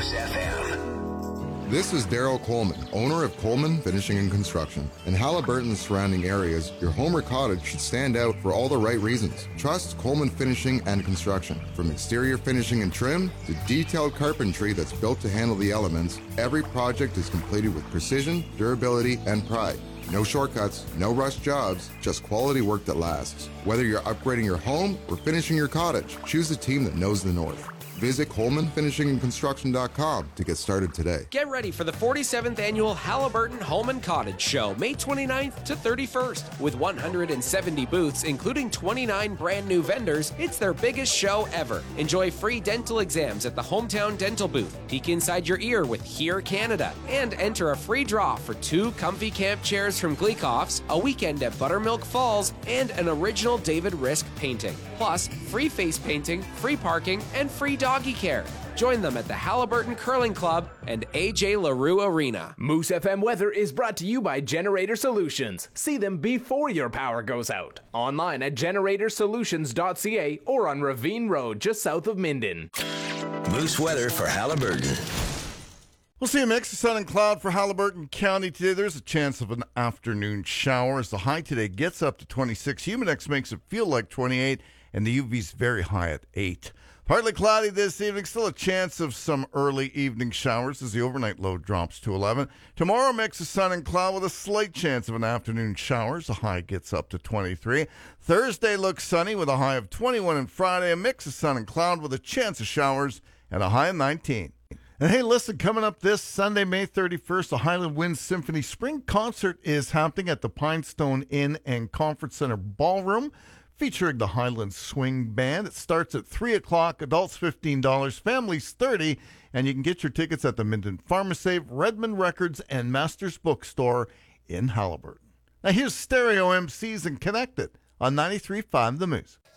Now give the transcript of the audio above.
Moose FM. This is Daryl Coleman, owner of Coleman Finishing and Construction. In Haliburton and surrounding areas, your home or cottage should stand out for all the right reasons. Trust Coleman Finishing and Construction. From exterior finishing and trim to detailed carpentry that's built to handle the elements, every project is completed with precision, durability, and pride. No shortcuts, no rush jobs, just quality work that lasts. Whether you're upgrading your home or finishing your cottage, choose a team that knows the North. Visit ColemanFinishingandConstruction.com to get started today. Get ready for the 47th Annual Haliburton Home and Cottage Show, May 29th to 31st. With 170 booths, including 29 brand new vendors, it's their biggest show ever. Enjoy free dental exams at the Hometown Dental booth, peek inside your ear with Hear Canada, and enter a free draw for 2 comfy camp chairs from Gleekoff's, a weekend at Buttermilk Falls, and an original David Risk painting. Plus, free face painting, free parking, and free doggy care. Join them at the Haliburton Curling Club and AJ LaRue Arena. Moose FM weather is brought to you by Generator Solutions. See them before your power goes out. Online at generatorsolutions.ca or on Ravine Road just south of Minden. Moose weather for Haliburton. We'll see a mix of sun and cloud for Haliburton County today. There's a chance of an afternoon shower as the high today gets up to 26. Humidex makes it feel like 28, and the UV's very high at 8. Partly cloudy this evening, still a chance of some early evening showers as the overnight low drops to 11. Tomorrow, mix of sun and cloud with a slight chance of an afternoon shower. The high gets up to 23. Thursday looks sunny with a high of 21, and Friday, a mix of sun and cloud with a chance of showers and a high of 19. And hey, listen, coming up this Sunday, May 31st, the Highland Wind Symphony Spring Concert is happening at the Pinestone Inn and Conference Center Ballroom, featuring the Highland Swing Band. It starts at 3 o'clock, adults $15, families $30, and you can get your tickets at the Minden Pharmasave, Redmond Records, and Masters Bookstore in Haliburton. Now here's Stereo MCs and Connected on 93.5 The Moose.